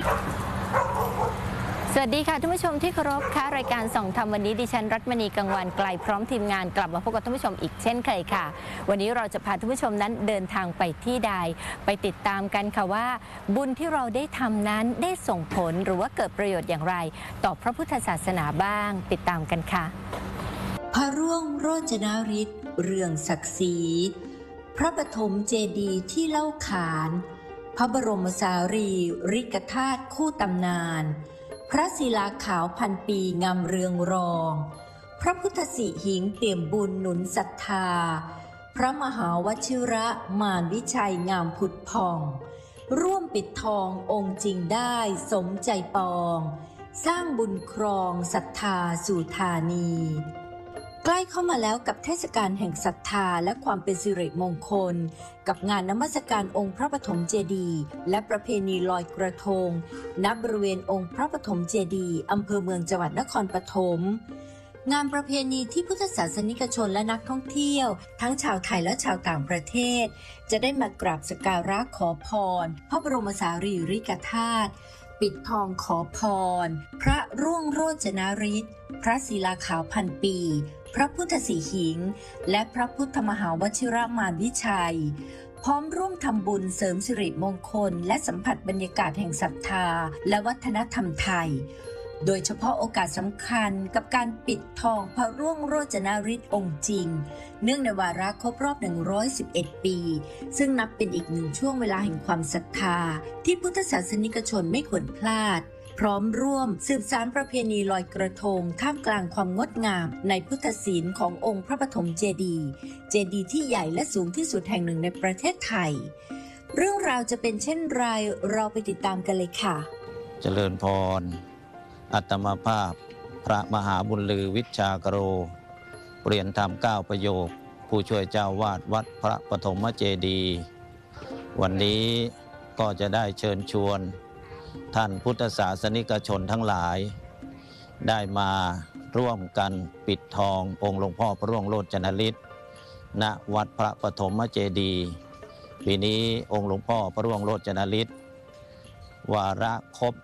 สวัสดีค่ะท่านผู้ชมที่เคารพค่ะรายการส่องธรรมวันนี้ดิฉันรัตมณีกังวานไกลพร้อมทีมงานกลับมาพบกับท่านผู้ชมอีกเช่นเคยค่ะวันนี้เราจะพาท่านผู้ชมนั้นเดินทางไปที่ใดไปติดตามกันค่ะว่าบุญที่เราได้ทำนั้นได้ส่งผลหรือว่าเกิดประโยชน์อย่างไรต่อพระพุทธศาสนาบ้างติดตามกันค่ะพระร่วงโรจนฤทธิ์เรื่องศักดิ์ศรีพระปฐมเจดีย์ที่เล่าขานพระบรมสารีริกธาตุคู่ตำนานพระศิลาขาวพันปีงามเรืองรองพระพุทธสิหิงเปี่ยมบุญหนุนศรัทธาพระมหาวชิระมารวิชัยงามผุดผ่องร่วมปิดทององค์จริงได้สมใจปองสร้างบุญครองศรัทธาสู่ธานีใกล้เข้ามาแล้วกับเทศกาลแห่งศรัทธาและความเป็นสิริมงคลกับงานนมัสการองค์พระปฐมเจดีย์และประเพณีลอยกระทงณบริเวณองค์พระปฐมเจดีย์อำเภอเมืองจังหวัดนครปฐมงานประเพณีที่พุทธศาสนิกชนและนักท่องเที่ยวทั้งชาวไทยและชาวต่างประเทศจะได้มากราบสักการะขอพรพระบรมสารีริกธาตุปิดทองขอพรพระร่วงโรจนฤทธิ์พระศิลาขาวพันปีพระพุทธสิหิงและพระพุทธมหาวชิรมารวิชัยพร้อมร่วมทำบุญเสริมสิริมงคลและสัมผัสบรรยากาศแห่งศรัทธาและวัฒนธรรมไทยโดยเฉพาะโอกาสสำคัญกับการปิดทองพระร่วงโรจนฤทธิ์องค์จริงเนื่องในวาระครบรอบ111ปีซึ่งนับเป็นอีกหนึ่งช่วงเวลาแห่งความศรัทธาที่พุทธศาสนิกชนไม่ควรพลาดพร้อมร่วมสืบสานประเพณีลอยกระทงท่ามกลางความงดงามในพุทธศีลขององค์พระปฐมเจดีย์ที่ใหญ่และสูงที่สุดแห่งหนึ่งในประเทศไทยเรื่องราวจะเป็นเช่นไรเราไปติดตามกันเลยค่ะเจริญพรอัตมาภาพพระมหาบุญลือวิชากโรเรียนธรรม9ประโยคผู้ช่วยเจ้าวาดวัดพระปฐมเจดีย์วันนี้ก็จะได้เชิญชวนท่านพุทธศาสนิกชนทั้งหลายได้มาร่วมกันปิดทององค์หลวงพ่อพระร่วงโรจนฤทธิ์ณวัดพระปฐมเจดีย์ปีนี้องค์หลวงพ่อพระร่วงโรจนฤทธิ์วาระครบ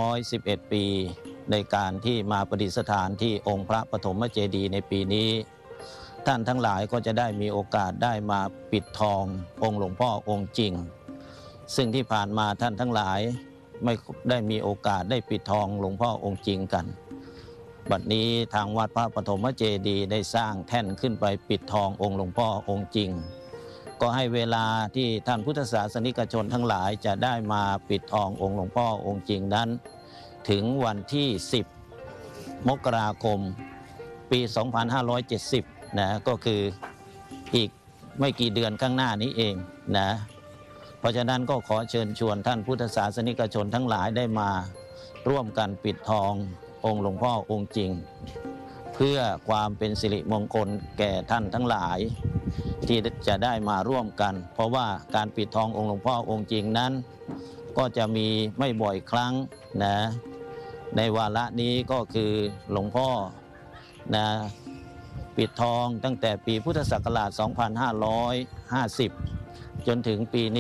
111ปีในการที่มาประดิษฐานที่องค์พระปฐมเจดีย์ในปีนี้ท่านทั้งหลายก็จะได้มีโอกาสได้มาปิดทององค์หลวงพ่อองค์จริงซึ่งที่ผ่านมาท่านทั้งหลายไม่ได้มีโอกาสได้ปิดทองหลวงพ่อองค์จริงกันบัดนี้ทางวัดพระปฐมเจดีย์ได้สร้างแท่นขึ้นไปปิดทององค์หลวงพ่อองค์จริงก็ให้เวลาที่ท่านพุทธศาสนิกชนทั้งหลายจะได้มาปิดทององค์หลวงพ่อองค์จริงนั้นถึงวันที่10มกราคมปี2570นะก็คืออีกไม่กี่เดือนข้างหน้านี้เองนะเพราะฉะนั้นก็ขอเชิญชวนท่านพุทธศาสนิกชนทั้งหลายได้มาร่วมกันปิดทององค์หลวงพ่อองค์จริงเพื่อความเป็นสิริมงคลแก่ท่านทั้งหลายที่จะได้มาร่วมกันเพราะว่าการปิดทององค์หลวงพ่อองค์จริงนั้นก็จะมีไม่บ่อยครั้งนะในวาระนี้ก็คือหลวงพ่อนะปิดทองตั้งแต่ปีพุทธศักราช2550จนถึงปีนี้